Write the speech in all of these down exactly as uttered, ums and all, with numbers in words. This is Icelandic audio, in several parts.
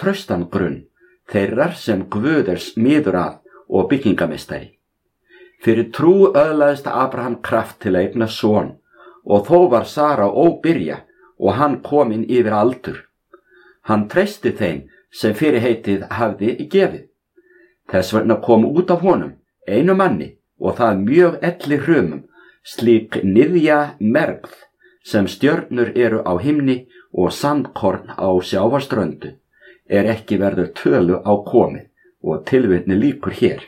traustan grunn, þeirrar sem Guð er smiður að og byggingameistari. Fyrir trú öðlaðist Abraham kraft til að eigna son, og þó var Sara óbyrja og hann kominn yfir aldur. Hann treysti þeim sem fyrirheitið hafði gefið. Þess vegna kom út af honum einu manni, og það mjög elli hrumum, slík niðja mergð sem stjörnur eru á himni og sandkorn á sjávarströndu, er ekki verður tölu á komið, og tilvitni líkur hér.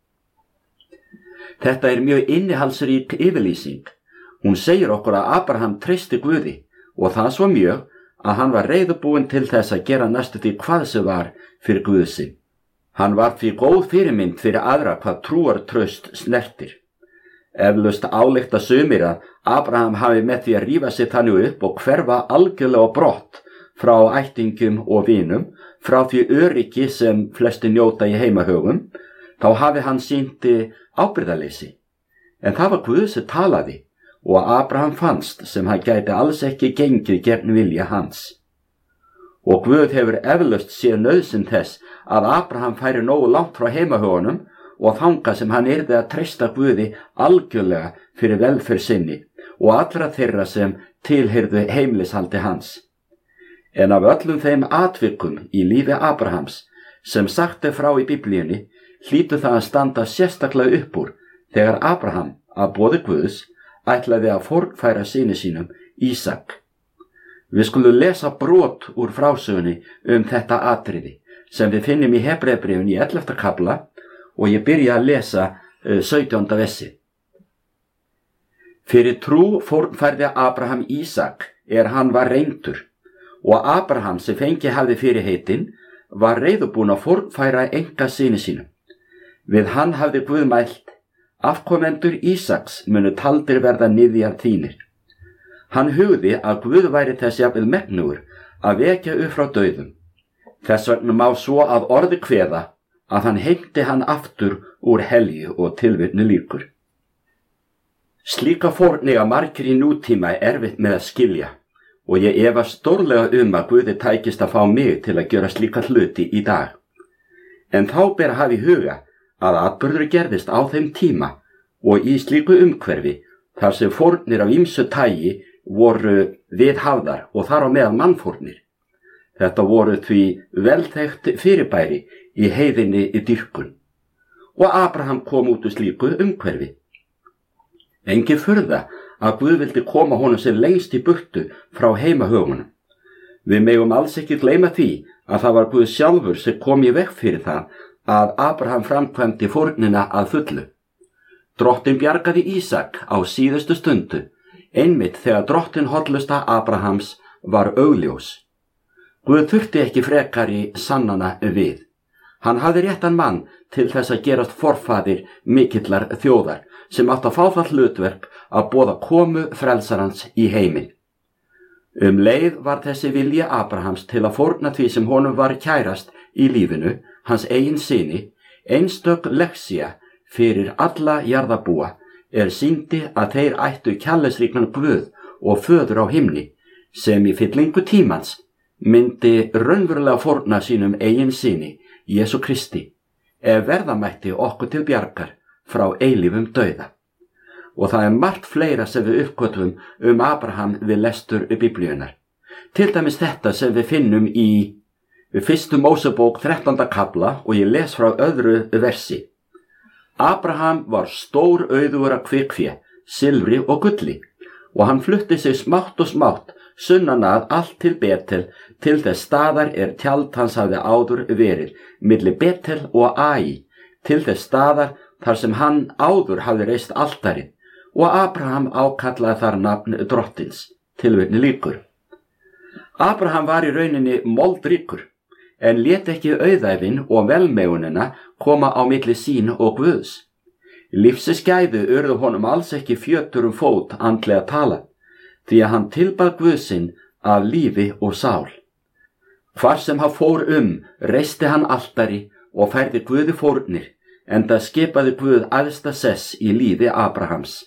Þetta er mjög innihaldsrík yfirlýsing. Hún segir okkur að Abraham treysti Guði, og það svo mjög að hann var reiðubúinn til þess að gera næstu því hvað sem var fyrir Guð sinn. Hann var því góð fyrirmynd fyrir aðra hvað trúartraust snertir. Eflaust álykta sumir að Abraham hafi með því að rífa sig þannig upp og hverfa algjörlega brott frá ættingum og vinum, frá því öryggi sem flesti njóta í heimahögum, þá hafi hann sýnt ábyrgðarleysi. En það var Guð sem talaði, og Abraham fannst sem hann gæti alls ekki gengið gegn vilja hans. Og Guð hefur eflaust séð nauðsyn þess að Abraham færi nógu langt frá heimahögunum og þangað sem hann yrði að treysta Guði algjörlega fyrir velferð sinni og allra þeirra sem tilheyrðu heimilishaldi hans. En af öllum þeim atvikum í lífi Abrahams sem sagt er frá í Biblíunni, hlýtur það að standa sérstaklega upp úr þegar Abraham, að boði Guðs, ætlaði að fórnfæra syni sínum Ísak. Við skulum lesa brot úr frásögunni um þetta atriði sem við finnum í Hebreabréfinu í ellefta kafla, og ég byrja að lesa sautjánda versi. Fyrir trú fórnfærði Abraham Ísak er hann var reyndur, og Abraham sem fengi hafði fyrirheitin var reiðubúinn að fórnfæra enga syni sínum. Við hann hafði Guð mælt: afkomendur Ísaks munu taldir verða niðjar þínir. Hann hugði að Guð væri þess jafnvel megnugur að vekja upp frá dauðum. Þess vegna má svo að orði kveða að hann heimti hann aftur úr helju, og tilvitni lýkur. Slíka fórniga margir í nútíma er erfitt með að skilja, og ég efast stórlega um að Guði tækist að fá mig til að gera slíka hluti í dag. En þá ber að hafa í huga að atburður gerðist á þeim tíma og í slíku umhverfi þar sem fórnir af ýmsu tagi voru viðhafðar, og þar á meðal mannfórnir. Þetta voru því velþekkt fyrirbæri í heiðinni í dýrkun, og Abraham kom út úr slíku umhverfi. Engin furða að Guð vildi koma honum sem lengst í burtu frá heimahögunum. Við megum alls ekki gleyma því að það var Guð sjálfur sem kom í veg fyrir það að Abraham framkvæmdi fórnina að fullu. Drottinn bjargaði Ísak á síðustu stundu, einmitt þegar drottin hollusta Abrahams var augljós. Guð þurfti ekki frekari sannana við. Hann hafði réttan mann til þess að gerast forfaðir mikillar þjóðar sem átt að fá það hlutverk að boða komu frelsarans í heiminn. Um leið var þessi vilji Abrahams til að fórna því sem honum var kærast í lífinu, hans eigin syni, einstök lexía fyrir alla jarðarbúa, er sýndi að þeir ættu kærleiksríkan Guð og föður á himni, sem í fyllingu tímans myndi raunverulega fórna sínum eigin syni, Jesú Kristi, ef verða mætti okkur til bjargar frá eilífum dauða. Og það er margt fleira sem við uppgötvum um Abraham við lestur Biblíunnar. Til dæmis þetta sem við finnum í fyrstu Mósebók þrettánda kafla, og ég les frá öðru versi. Abraham var stór auðugur af kvikfé, silfri og gulli, og hann flutti sig smátt og smátt sunnan að allt til Betel, til þess staðar er tjald hans hafði áður verið, milli Betel og Ai, til þess staðar þar sem hann áður hafði reist altarið, og Abraham ákallaði þar nafn drottins, tilvitni lýkur. Abraham var í rauninni moldríkur, en lét ekki auðæfin og velmegunina koma á milli sín og Guðs. Lífsins gæði urðu honum alls ekki fjötur um fót andlega tala, því að hann tilbað Guð sinn af lífi og sál. Hvar sem hann fór um, reisti hann altari og færði Guði fórnir, enda skipaði Guð æðsta sess í lífi Abrahams.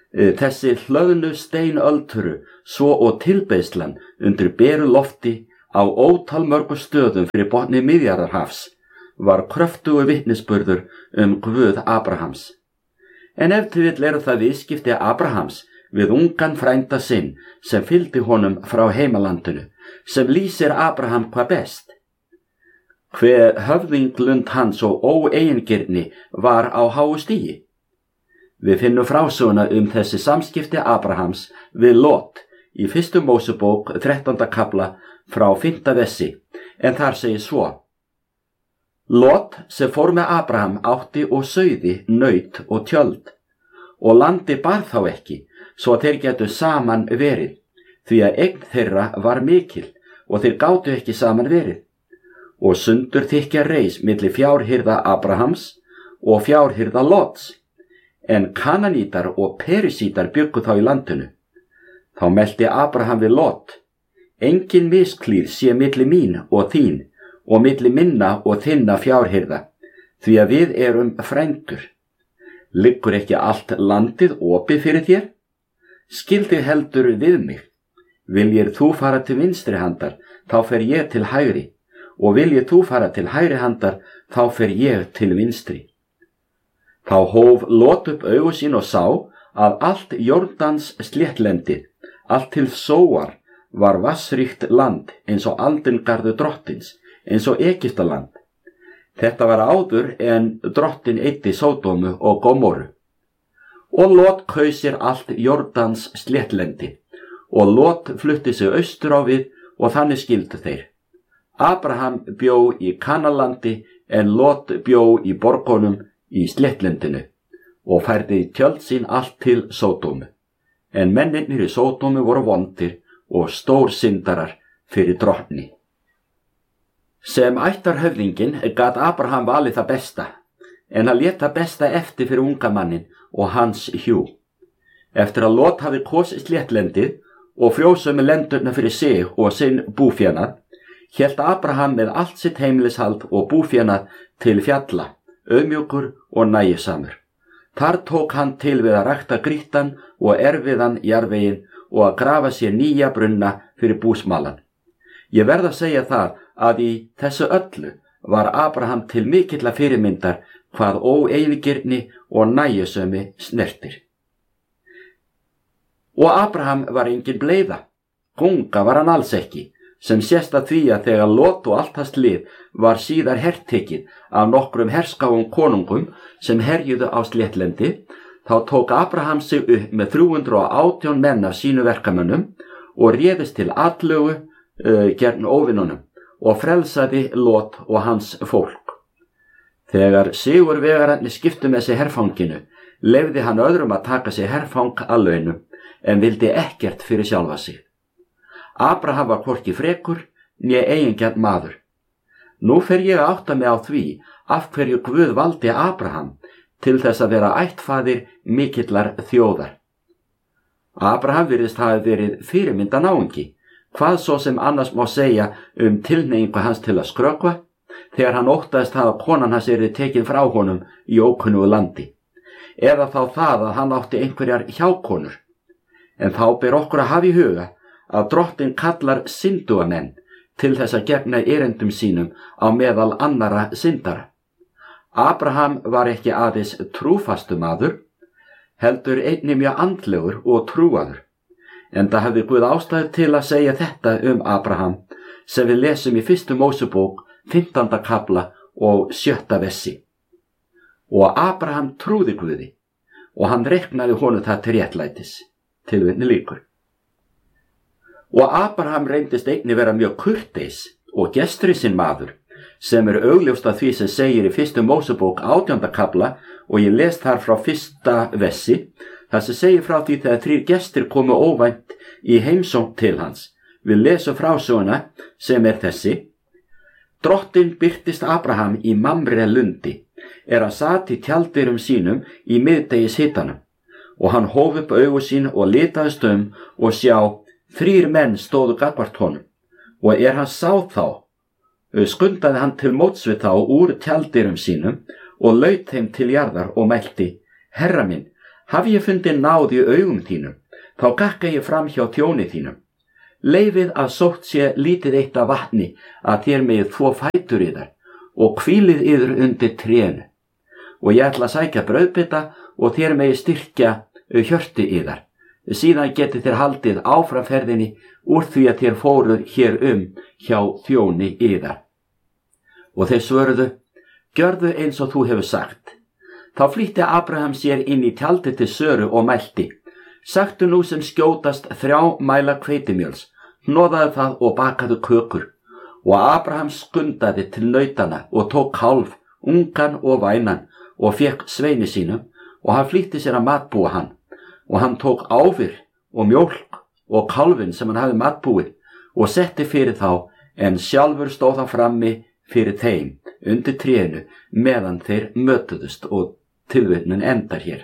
Þessi hlöðnu steinölduru, svo og tilbeiðslan undir beru lofti á ótal mörgum stöðum fyrir botni Miðjarðarhafs var kröftugur vitnisburður um Guð Abrahams. En ef til vill eru það viðskipti Abrahams við ungan frænda sinn sem fylgdi honum frá heimalandinu, sem lýsir Abraham hvað best. Hve höfðinglund hans og óeigingirni var á háu stigi. Við finnum frásöguna um þessi samskipti Abrahams við Lot í fyrstu Mósebók þrettánda kafla frá fimmta versi, en þar segir svo: Lot sem fór með Abraham átti og sauði, naut og tjöld, og landi bar þá ekki, svo að þeir getu saman verið, því að eign þeirra var mikil og þeir gátu ekki saman verið. Og sundur þykja reis milli fjárhirða Abrahams og fjárhirða Lots, en Kananítar og Perisítar bjuggu þá í landinu. Þá melti Abraham við Lot: engin misklíð sé milli mín og þín, og milli minna og þinna fjárhirða, því að við erum frændur. Liggur ekki allt landið opið fyrir þér? Skildi heldur við mig. Viljir þú fara til vinstri handar, þá fer ég til hægri, og viljir þú fara til hægri handar, þá fer ég til vinstri. Þá hóf Lot upp augu sín og sá að allt Jordans sléttlendi, allt til Sóar, var vassríkt land eins og aldingarður drottins, eins og Egyptaland. Þetta var áður en drottin eyddi Sódómu og Gómoru. Og Lot kaus sér allt Jordans sléttlendi, og Lot flutti sig austur á við, og þannig skildu þeir. Abraham bjó í Kanalandi, en Lot bjó í borgunum í sléttlendinu, og færði tjöld sín allt til Sódómu. En mennirnir í Sódómu voru vondir og stór syndarar fyrir drottni. Sem ættarhöfðinginn gat Abraham valið það besta, en hann lét það besta eftir fyrir unga mannin og hans hjú. Eftir að Lot hafi kosið sléttlendið og frjósömu lendurna fyrir sig og sinn búfénað, hélt Abraham með allt sitt heimilishald og búfénað til fjalla, auðmjúkur og nægisamur. Þar tók hann til við að rækta grýttan og erfiðan jarðveginn og að grafa sér nýja brunna fyrir búsmalan. Ég verð að segja það að í þessu öllu var Abraham til mikilla fyrirmyndar hvað óeigingirni og nægjusemi snertir. Og Abraham var engin bleiða, gunga var hann alls ekki, sem sést að því að þegar Lot og allt hans lið var síðar hertekið af nokkrum herskáum konungum sem herjuðu á sléttlendi, þá tók Abraham sig upp með þrjú hundruð og átján menn af sínu verkamönnum og réðist til atlögu uh, gegn óvinunum og frelsaði Lot og hans fólk. Þegar sigurvegararnir skiptu með sig herfanginu, leyfði hann öðrum að taka sig herfang að launum, en vildi ekkert fyrir sjálfa sig. Abraham var hvorki frekur né eigingjarn maður. Nú fer ég að átta mig á því af hverju Guð valdi Abraham til þess að vera ættfaðir mikillar þjóðar. Abraham virðist hafi verið fyrirmynda náungi, hvað svo sem annars má segja um tilhneigingu hans til að skrökva, þegar hann óttaðist hafa konan hans yrði tekin frá honum í ókunnugu landi, eða þá það að hann átti einhverjar hjákonur. En þá ber okkur að hafa í huga að drottin kallar syndugamenn til þess að gegna erindum sínum á meðal annara syndara. Abraham var ekki aðeins trúfastu maður, heldur einnig mjög andlegur og trúaður. Enda hafði Guð ástæðu til að segja þetta um Abraham, sem við lesum í fyrstu Mósebók, fimmtánda kafla og sjötta versi. Og Abraham trúði Guði, og hann reiknaði honum það til réttlætis. Tilvitni lýkur. Og Abraham reyndist einnig vera mjög kurteis og gestrisinn maður, sem er augljóst að því sem segir í fyrstu Mósebók átjánda kafla, og ég les þar frá fyrsta versi, þar sem segir frá því þegar þrír gestir komu óvænt í heimsókn til hans. Við lesum frásöguna sem er þessi: Drottin birtist Abraham í Mamre lundi, er hann sat í tjaldyrum sínum í miðdegis hitanum, og hann hóf upp augu sín og litaðist um, og sjá, þrír menn stóðu gagnvart honum, og er hann sá þá, skundaði hann til móts við þá úr tjaldyrum sínum og laut þeim til jarðar og mælti: Herra minn, hafi ég fundið náð í augum þínum, þá gakka ég fram hjá þjóni þínum. Leifið að sótt sé lítið eitt af vatni að þér megið þvo fætur yðar og hvílið yður undir trénu. Og ég ætla að sækja brauðbita og þér megið styrkja hjörti yðar. Síðan getið þér haldið áframferðinni úr því að þér fóruð hér um hjá þjóni yðar. Og þeir svöruðu, gjörðu eins og þú hefur sagt. Þá flýtti Abraham sér inn í tjaldið til Söru og mælti, sagtu nú sem skjótast þrjá mæla hveitimjöls, hnoðaðu það og bakaðu kökur. Og Abraham skundaði til nautana og tók kálf, ungan og vænan, og fekk sveini sínum, og hann flýtti sér að matbúa hann. Og hann tók áfir og mjólk og kálfin sem hann hafði matbúið og setti fyrir þá, en sjálfur stóð hann frammi fyrir þeim undir trénu meðan þeir mötuðust, og tilvitnun endar hér.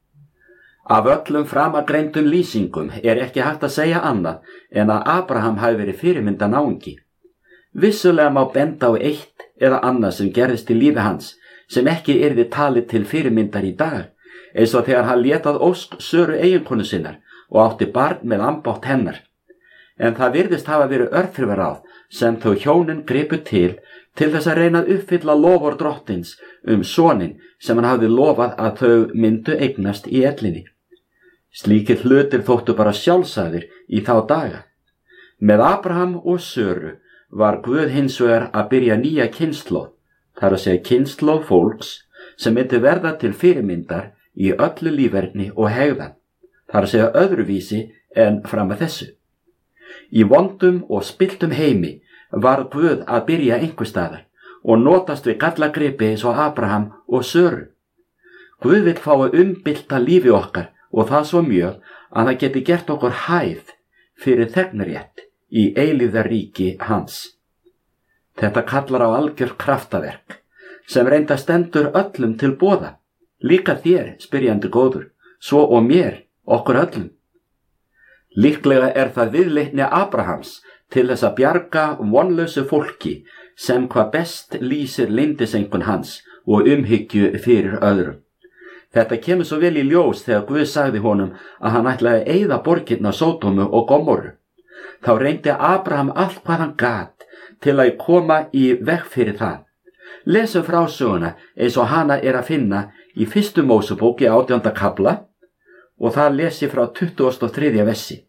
Af öllum framangreindum lýsingum er ekki hægt að segja annað en að Abraham hafi verið fyrirmynda náungi. Vissulega má benda á eitt eða annað sem gerðist í lífi hans sem ekki yrði talið til fyrirmyndar í dag, eins og þegar hann lét að ósk Söru eiginkonu sinnar og átti barn með ambátt hennar. En það virðist hafa verið örþrifaráð sem þau hjónin gripu til til þess að reyna að uppfylla lofur drottins um sonin sem hann hafði lofað að þau myndu eignast í ellinni. Slíkir hlutir þóttu bara sjálfsagðir í þá daga. Með Abraham og Söru var Guð hins vegar að byrja nýja kynslóð, þar að segja kynslóð fólks sem myndi verða til fyrirmyndar í öllu líferni og hegðan, þar að segja öðruvísi en fram að þessu. Í vondum og spilltum heimi var Guð að byrja einhvers staðar og notast við gallagripi eins og Abraham og Söru. Guð vill fá að umbylta lífi okkar og það svo mjög að það geti gert okkur hæf fyrir þegnrétt í eilífðarríki hans. Þetta kallar á algjör kraftaverk sem reynda stendur öllum til boða, líka þér, spyrjandi góður, svo og mér, okkur öllum. Líklega er það viðleitni Abrahams til þess að bjarga vonlausu fólki sem hvað best lýsir leyndisengun hans og umhyggju fyrir öðrum. Þetta kemur svo vel í ljós þegar Guð sagði honum að hann ætlaði að eyða borgirna Sódómu og Gomorru. Þá reyndi Abraham allt hvað hann gat til að koma í veg fyrir það. Lesum frásöguna eins og hana er að finna í fyrstu Mósebók í átjánda kafla og það lesi frá tuttugasta og þriðja versi.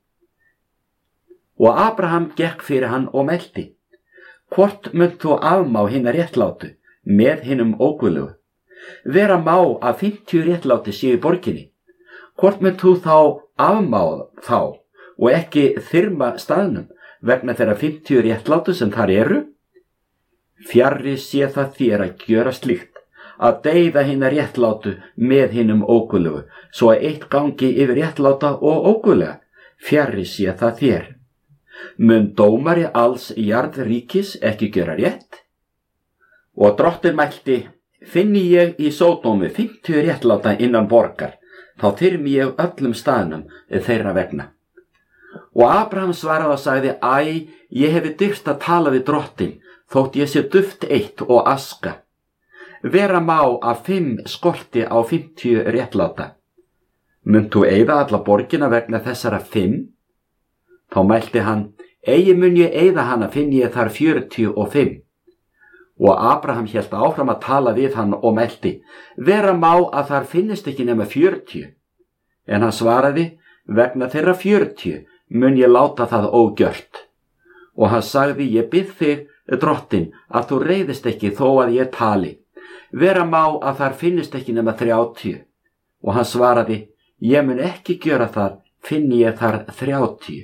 Og Abraham gekk fyrir hann og meldi, hvort munt þú afmá hina réttlátu með hinum óguðlegu? Vera má að fimmtíu réttláti séu í borginni, hvort munt þú þá afmá þá og ekki þyrma staðnum vegna þeirra fimmtíu réttlátu sem þar eru? Fjarri sé það þér að gjöra slíkt, að deyða hina réttlátu með hinum óguðlegu, svo að eitt gangi yfir réttláta og óguðlega, fjarri sé það þér. Mun dómari alls jarðríkis ekki gera rétt? Og drottin mælti, finni ég í Sódómu fimmtíu réttláta innan borgar, þá þyrmi ég öllum staðnum þeirra vegna. Og Abraham svaraði og sagði, æ, ég hefi dyrst að tala við drottin, þótt ég sé duft eitt og aska. Vera má að fimm skorti á fimmtíu réttláta. Munt þú eyða alla borgina vegna þessara fimm? Þá mælti hann, eigi mun ég eyða hana finn ég þar fjörutíu og fimm. Og Abraham hélt áfram að tala við hann og mælti, vera má að þar finnist ekki nema fjörutíu. En hann svaraði, vegna þeirra fjörutíu mun ég láta það ógjört. Og hann sagði, ég bið þig, drottin, að þú reiðist ekki þó að ég tali. Vera má að þar finnist ekki nema þrjátíu. Og hann svaraði, ég mun ekki gjöra það, finn ég þar þrjátíu.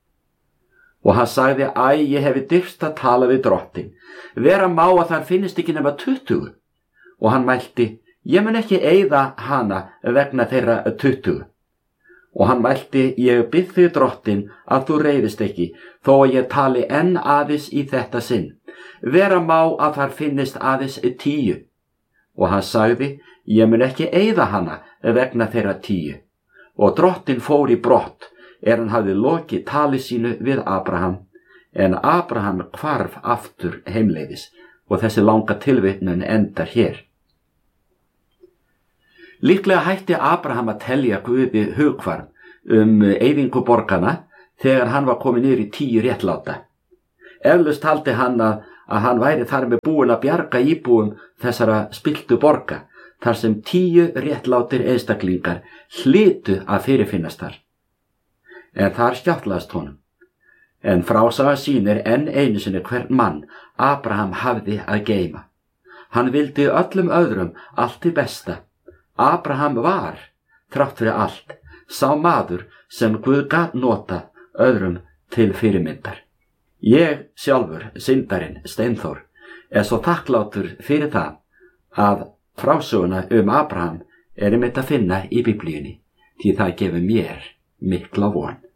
Og hann sagði, æ, ég hefi dyrst að tala við drottin. Vera má að þar finnist ekki nema tuttugu. Og hann mælti, ég mun ekki eyða hana vegna þeirra tuttugu. Og hann mælti, ég bið þig drottin að þú reiðist ekki, þó að ég tali enn aðeins í þetta sinn. Vera má að þar finnist aðeins tíu. Og hann sagði, ég mun ekki eyða hana vegna þeirra tíu. Og drottin fór í brott, er hann hafði lokið tali sínu við Abraham, en Abraham hvarf aftur heimleiðis, og þessi langa tilvitnun endar hér. Líklega hætti Abraham að telja Guði hugkvarm um eyðingu borgana þegar hann var kominn niður í tíu réttláta. Eflaust taldi hann að, að hann væri þar með búin að bjarga íbúum þessara spilltu borga, þar sem tíu réttlátir einstaklingar hlytu að fyrirfinnast þar. En þar skjáttlaðist honum. En frásaga sýnir enn einu sinni hvern mann Abraham hafði að geyma. Hann vildi öllum öðrum allt í besta. Abraham var, þrátt fyrir allt, sá maður sem Guð gat nota öðrum til fyrirmyndar. Ég sjálfur, syndarinn Steinþór, er svo þakklátur fyrir það að frásöguna um Abraham er einmitt að finna í Biblíunni, því það gefur mér mikla von.